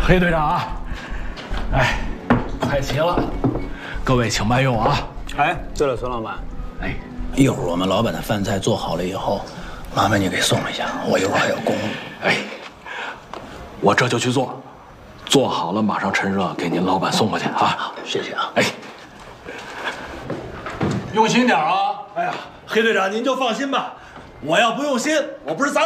黑队长啊，哎，快齐了，各位请慢用啊。 哎，对了，孙老板， 哎， 一会儿我们老板的饭菜做好了以后，麻烦你给送一下，我一会儿还有公务。 哎，我这就去做，做好了马上趁热给您老板送过去啊。 谢谢啊。 哎， 用心点啊！ 哎呀，黑队长您就放心吧，我要不用心，我不是砸